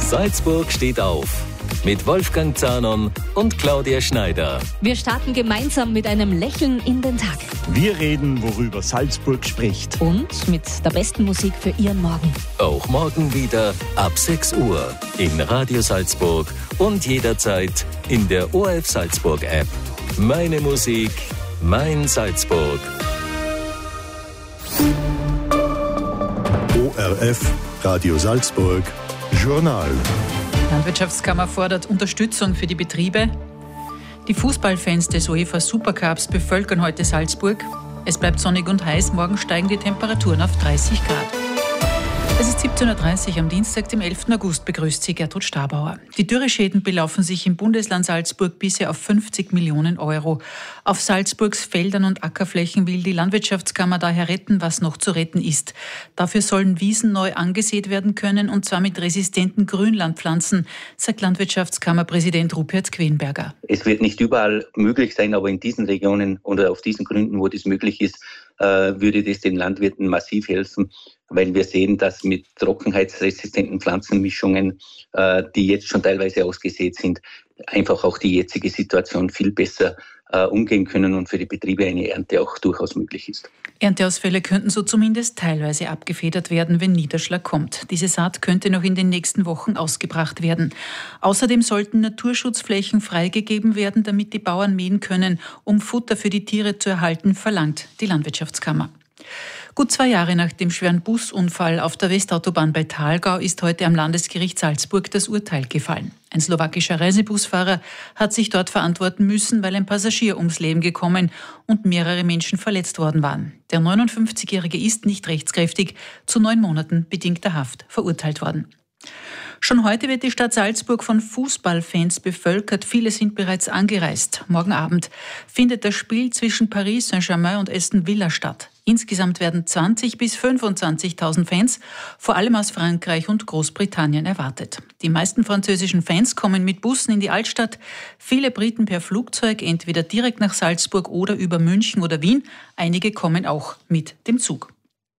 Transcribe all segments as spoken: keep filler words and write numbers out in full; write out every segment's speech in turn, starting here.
Salzburg steht auf. Mit Wolfgang Zahnon und Claudia Schneider. Wir starten gemeinsam mit einem Lächeln in den Tag. Wir reden, worüber Salzburg spricht. Und mit der besten Musik für Ihren Morgen. Auch morgen wieder ab sechs Uhr in Radio Salzburg und jederzeit in der O R F Salzburg App. Meine Musik, mein Salzburg. O R F, Radio Salzburg, Journal. Die Landwirtschaftskammer fordert Unterstützung für die Betriebe. Die Fußballfans des UEFA Supercups bevölkern heute Salzburg. Es bleibt sonnig und heiß, morgen steigen die Temperaturen auf dreißig Grad. Es ist siebzehn Uhr dreißig am Dienstag, dem elften August, begrüßt Sie Gertrud Stabauer. Die Dürreschäden belaufen sich im Bundesland Salzburg bisher auf fünfzig Millionen Euro. Auf Salzburgs Feldern und Ackerflächen will die Landwirtschaftskammer daher retten, was noch zu retten ist. Dafür sollen Wiesen neu angesät werden können, und zwar mit resistenten Grünlandpflanzen, sagt Landwirtschaftskammerpräsident Rupert Quenberger. Es wird nicht überall möglich sein, aber in diesen Regionen oder auf diesen Gründen, wo das möglich ist, würde das den Landwirten massiv helfen, weil wir sehen, dass mit trockenheitsresistenten Pflanzenmischungen, die jetzt schon teilweise ausgesät sind, einfach auch die jetzige Situation viel besser umgehen können und für die Betriebe eine Ernte auch durchaus möglich ist. Ernteausfälle könnten so zumindest teilweise abgefedert werden, wenn Niederschlag kommt. Diese Saat könnte noch in den nächsten Wochen ausgebracht werden. Außerdem sollten Naturschutzflächen freigegeben werden, damit die Bauern mähen können, um Futter für die Tiere zu erhalten, verlangt die Landwirtschaftskammer. Gut zwei Jahre nach dem schweren Busunfall auf der Westautobahn bei Thalgau ist heute am Landesgericht Salzburg das Urteil gefallen. Ein slowakischer Reisebusfahrer hat sich dort verantworten müssen, weil ein Passagier ums Leben gekommen und mehrere Menschen verletzt worden waren. Der neunundfünfzigjährige ist nicht rechtskräftig, zu neun Monaten bedingter Haft verurteilt worden. Schon heute wird die Stadt Salzburg von Fußballfans bevölkert. Viele sind bereits angereist. Morgen Abend findet das Spiel zwischen Paris Saint-Germain und Aston Villa statt. Insgesamt werden zwanzigtausend bis fünfundzwanzigtausend Fans, vor allem aus Frankreich und Großbritannien, erwartet. Die meisten französischen Fans kommen mit Bussen in die Altstadt, viele Briten per Flugzeug, entweder direkt nach Salzburg oder über München oder Wien. Einige kommen auch mit dem Zug.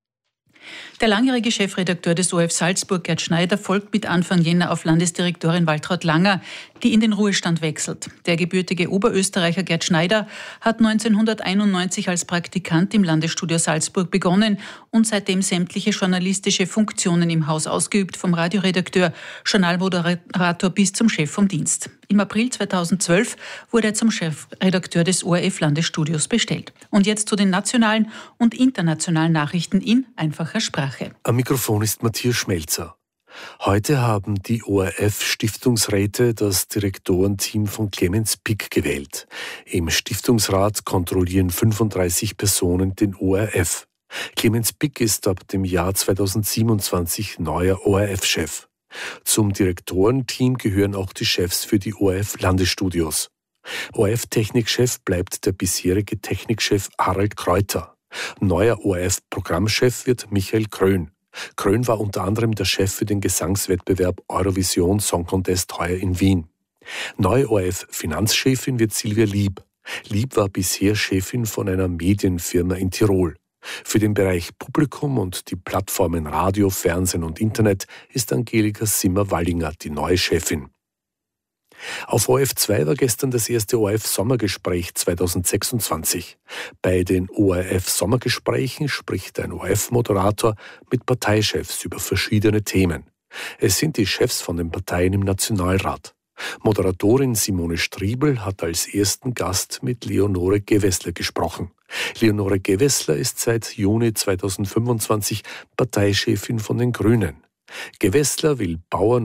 Der langjährige Chefredakteur des O R F Salzburg, Gerd Schneider, folgt mit Anfang Jänner auf Landesdirektorin Waltraud Langer, die in den Ruhestand wechselt. Der gebürtige Oberösterreicher Gerd Schneider hat neunzehnhunderteinundneunzig als Praktikant im Landesstudio Salzburg begonnen und seitdem sämtliche journalistische Funktionen im Haus ausgeübt, vom Radioredakteur, Journalmoderator bis zum Chef vom Dienst. Im April zweitausendzwölf wurde er zum Chefredakteur des O R F Landesstudios bestellt. Und jetzt zu den nationalen und internationalen Nachrichten in einfacher Sprache. Am Mikrofon ist Matthias Schmelzer. Heute haben die O R F-Stiftungsräte das Direktorenteam von Clemens Pick gewählt. Im Stiftungsrat kontrollieren fünfunddreißig Personen den O R F. Clemens Pick ist ab dem Jahr zweitausendsiebenundzwanzig neuer O R F-Chef. Zum Direktorenteam gehören auch die Chefs für die O R F-Landesstudios. O R F-Technikchef bleibt der bisherige Technikchef Harald Kräuter. Neuer O R F-Programmchef wird Michael Krön. Krön war unter anderem der Chef für den Gesangswettbewerb Eurovision Song Contest heuer in Wien. Neue O R F-Finanzchefin wird Silvia Lieb. Lieb war bisher Chefin von einer Medienfirma in Tirol. Für den Bereich Publikum und die Plattformen Radio, Fernsehen und Internet ist Angelika Simmer-Wallinger die neue Chefin. Auf O R F zwei war gestern das erste O R F-Sommergespräch zweitausendsechsundzwanzig. Bei den O R F-Sommergesprächen spricht ein O R F-Moderator mit Parteichefs über verschiedene Themen. Es sind die Chefs von den Parteien im Nationalrat. Moderatorin Simone Striebel hat als ersten Gast mit Leonore Gewessler gesprochen. Leonore Gewessler ist seit Juni zweitausendfünfundzwanzig Parteichefin von den Grünen. Gewessler will Bauern